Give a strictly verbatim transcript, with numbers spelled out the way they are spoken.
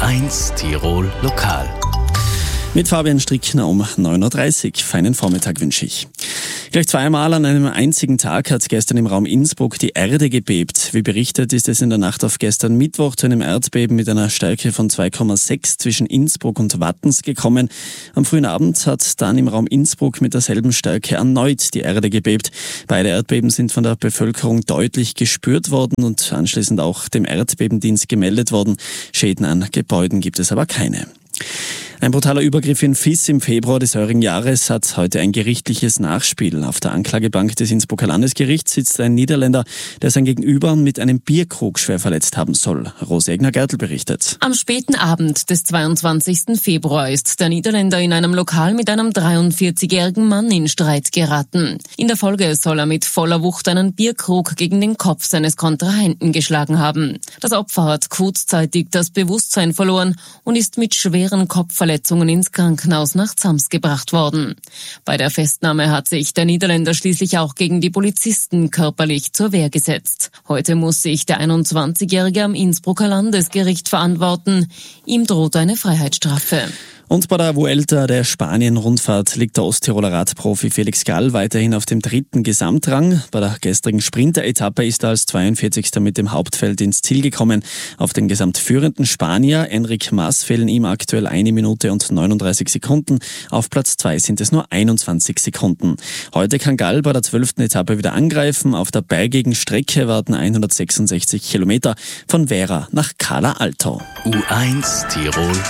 eins Tirol Lokal. Mit Fabian Strickner um neun Uhr dreißig. Feinen Vormittag wünsche ich. Gleich zweimal an einem einzigen Tag hat gestern im Raum Innsbruck die Erde gebebt. Wie berichtet, ist es in der Nacht auf gestern Mittwoch zu einem Erdbeben mit einer Stärke von zwei Komma sechs zwischen Innsbruck und Wattens gekommen. Am frühen Abend hat dann im Raum Innsbruck mit derselben Stärke erneut die Erde gebebt. Beide Erdbeben sind von der Bevölkerung deutlich gespürt worden und anschließend auch dem Erdbebendienst gemeldet worden. Schäden an Gebäuden gibt es aber keine. Ein brutaler Übergriff in Viß im Februar des heurigen Jahres hat heute ein gerichtliches Nachspiel. Auf der Anklagebank des Innsbrucker Landesgerichts sitzt ein Niederländer, der sein Gegenüber mit einem Bierkrug schwer verletzt haben soll. Rose Egner-Gertl berichtet. Am späten Abend des zweiundzwanzigsten Februar ist der Niederländer in einem Lokal mit einem dreiundvierzigjährigen Mann in Streit geraten. In der Folge soll er mit voller Wucht einen Bierkrug gegen den Kopf seines Kontrahenten geschlagen haben. Das Opfer hat kurzzeitig das Bewusstsein verloren und ist mit schweren Kopfverletzungen ins Krankenhaus nach Zams gebracht worden. Bei der Festnahme hat sich der Niederländer schließlich auch gegen die Polizisten körperlich zur Wehr gesetzt. Heute muss sich der einundzwanzigjährige am Innsbrucker Landesgericht verantworten. Ihm droht eine Freiheitsstrafe. Und bei der Vuelta der Spanien-Rundfahrt liegt der Osttiroler Radprofi Felix Gall weiterhin auf dem dritten Gesamtrang. Bei der gestrigen Sprinter-Etappe ist er als zweiundvierzigster mit dem Hauptfeld ins Ziel gekommen. Auf den gesamtführenden Spanier Enric Mas fehlen ihm aktuell eine Minute und neununddreißig Sekunden. Auf Platz zwei sind es nur einundzwanzig Sekunden. Heute kann Gall bei der zwölften Etappe wieder angreifen. Auf der bergigen Strecke warten hundertsechsundsechzig Kilometer von Vera nach Cala Alto. U eins Tirol